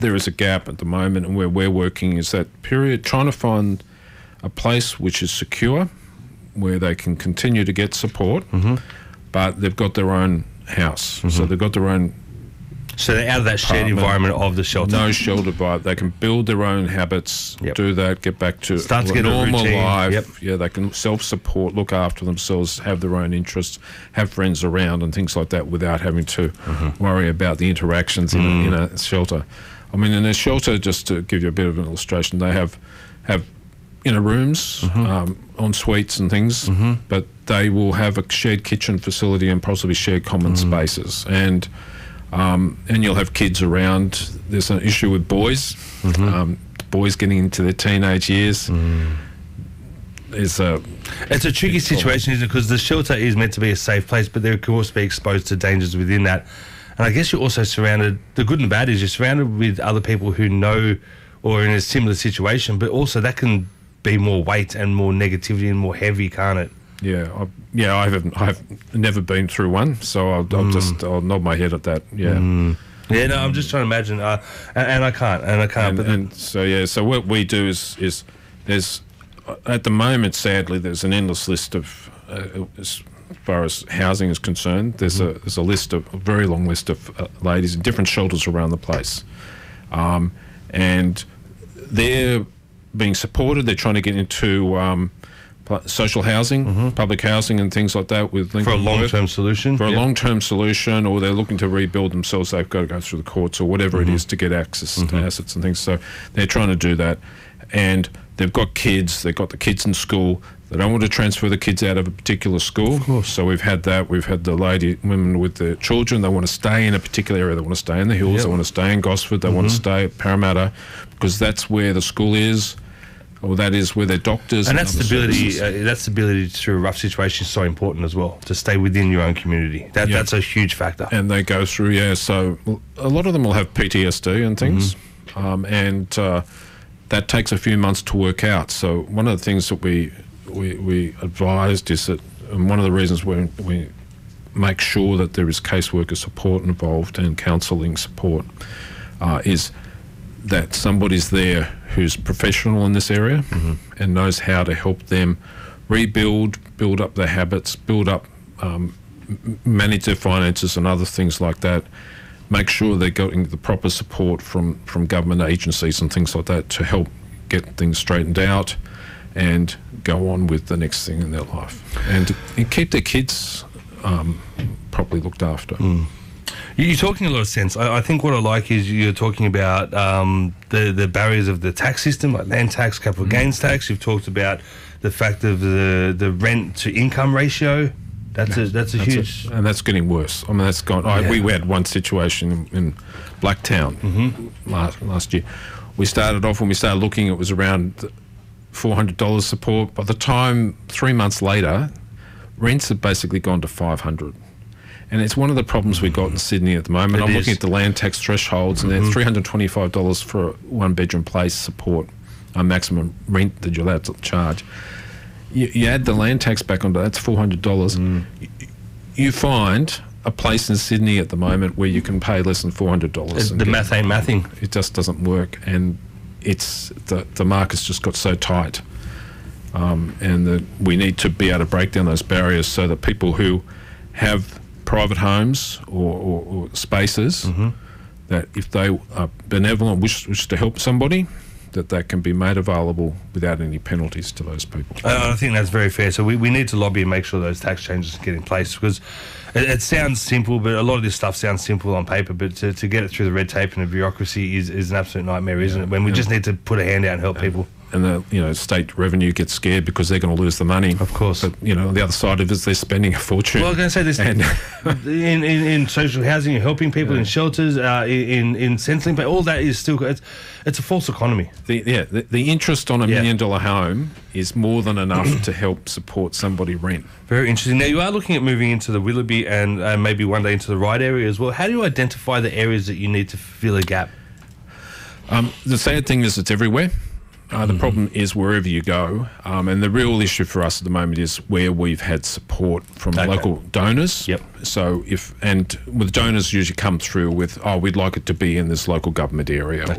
there is a gap at the moment, and where we're working is that period, trying to find a place which is secure, where they can continue to get support, but they've got their own house. So they've got their own. So they're out of that shared environment of the shelter. No shelter vibe. They can build their own habits, do that, get back to normal life. Yeah, they can self-support, look after themselves, have their own interests, have friends around and things like that without having to worry about the interactions in a shelter. I mean, in a shelter, just to give you a bit of an illustration, they have rooms, en suites and things, but they will have a shared kitchen facility and possibly shared common spaces. And you'll have kids around. There's an issue with boys, boys getting into their teenage years. It's a tricky situation, isn't it? Because the shelter is meant to be a safe place, but they can also be exposed to dangers within that. And I guess you're also surrounded, the good and bad is you're surrounded with other people who know or are in a similar situation, but also that can be more weight and more negativity and more heavy, can't it? Yeah, I've never been through one, so I'll nod my head at that. Yeah. Yeah, no, I'm just trying to imagine, and I can't. So what we do is there's at the moment, sadly, there's an endless list of as far as housing is concerned. There's a very long list of ladies in different shelters around the place, and they're being supported. They're trying to get into social housing, public housing and things like that with for a long-term solution. For a long-term solution, or they're looking to rebuild themselves. They've got to go through the courts or whatever it is to get access to assets and things. So they're trying to do that, and they've got kids. They've got the kids in school. They don't want to transfer the kids out of a particular school. Of course. So we've had that. We've had the women with their children. They want to stay in a particular area. They want to stay in the hills. They want to stay in Gosford. They want to stay at Parramatta because that's where the school is. Or that is where their doctors and that stability through a rough situation is so important as well, to stay within your own community. That's a huge factor. And they go through, so a lot of them will have PTSD and things, and that takes a few months to work out. So one of the things that we advised is that, and one of the reasons we make sure that there is caseworker support involved and counselling support is that somebody's there who's professional in this area and knows how to help them build up their habits, manage their finances and other things like that, make sure they're getting the proper support from government agencies and things like that to help get things straightened out and go on with the next thing in their life and keep their kids properly looked after. You're talking a lot of sense. I think what I like is you're talking about the barriers of the tax system, like land tax, capital gains tax. You've talked about the fact of the rent to income ratio. That's a huge... And that's getting worse. I mean, that's gone... We had one situation in Blacktown last year. We started off, when we started looking, it was around $400 support. By the time, 3 months later, rents have basically gone to $500. And it's one of the problems we've got in Sydney at the moment. I'm looking at the land tax thresholds, and they're $325 for a one-bedroom place support, a maximum rent that you're allowed to charge. You add the land tax back onto that, that's $400. You find a place in Sydney at the moment where you can pay less than $400. The math ain't mathing. It just doesn't work, and it's the market's just got so tight. And we need to be able to break down those barriers so that people who have private homes or spaces, that if they are benevolent, wish to help somebody, that can be made available without any penalties to those people. I think that's very fair. So we need to lobby and make sure those tax changes get in place, because it sounds simple, but a lot of this stuff sounds simple on paper, but to get it through the red tape and the bureaucracy is an absolute nightmare, isn't it? When we just need to put a hand out and help people. And the state revenue gets scared because they're going to lose the money. Of course. But the other side of it is they're spending a fortune. Well, I was going to say this in social housing, helping people in shelters, in centrelink, but all that is still it's a false economy. The interest on $1 million home is more than enough to help support somebody rent. Very interesting. Now you are looking at moving into the Willoughby and maybe one day into the Ryde area as well. How do you identify the areas that you need to fill a gap? The sad thing is it's everywhere. The problem is wherever you go, and the real issue for us at the moment is where we've had support from local donors. Yep. So with donors usually come through with, we'd like it to be in this local government area.